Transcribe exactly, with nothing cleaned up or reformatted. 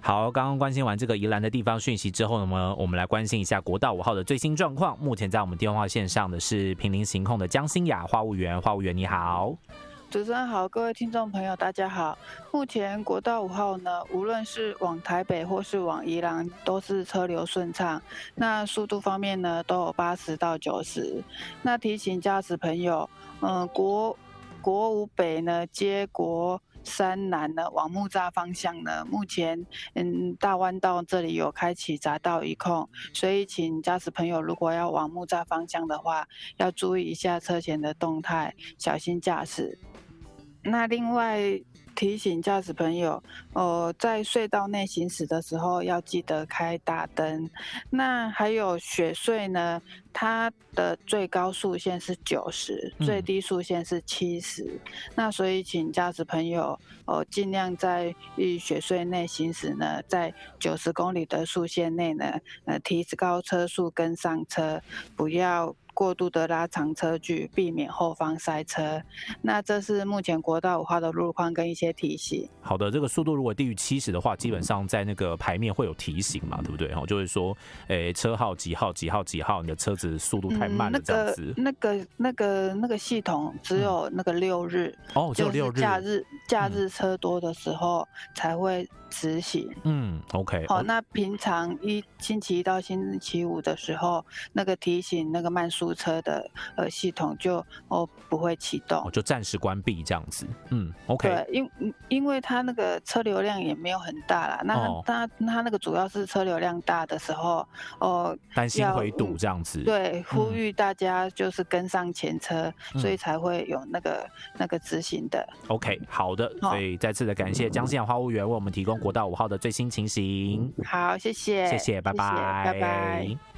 好，刚刚关心完这个宜兰的地方讯息之后呢，我们来关心一下国道五号的最新状况。目前在我们电话线上的是坪林行控的江欣雅花务员，花务员你好。 主持人好，各位听众朋友大家好。目前国道五号呢，无论是往台北或是往宜兰，都是车流顺畅。那速度方面呢，都有八十到九十。那提醒驾驶朋友，嗯，国国五北呢接国三南呢往木栅方向呢，目前嗯大弯道这里有开启匝道一控，所以请驾驶朋友如果要往木栅方向的话，要注意一下车前的动态，小心驾驶。那另外提醒驾驶朋友，呃，在隧道内行驶的时候要记得开大灯。那还有雪隧呢，它的最高速限是九十，最低速限是七十。那所以请驾驶朋友，呃，尽量在于雪隧内行驶呢，在九十公里的速限内呢，呃，提高车速跟上车，不要过度的拉长车距，避免后方塞车。那这是目前国道五号的路况跟一些提醒。 好的，这个速度如果低于七十的话，基本上在那个牌面会有提醒嘛，对不对？就会说，诶，车号几号几号几号，你的车子速度太慢了，这样子。 嗯、那个、那个、那个、那个系统只有那个六日、 嗯、哦，只有六日， 就是假日假日车多的时候才会执行。 嗯 ，OK。 好、哦，那平常一星期一到星期五的时候，那个提醒那个慢速车的呃系统就哦不会启动， 哦、就暂时关闭这样子。嗯 ，OK。 对，因因为它那个车流量也没有很大啦，那它、哦、它那个主要是车流量大的时候，哦， 担心会堵这样子。 对，呼吁大家就是跟上前车， 嗯、 所以才会有那个那个执行的。 OK， 好的，所以再次的感谢江欣雅花务员为我们提供国道五号的最新情形。 好，谢谢， 谢谢，拜拜， 谢谢拜拜。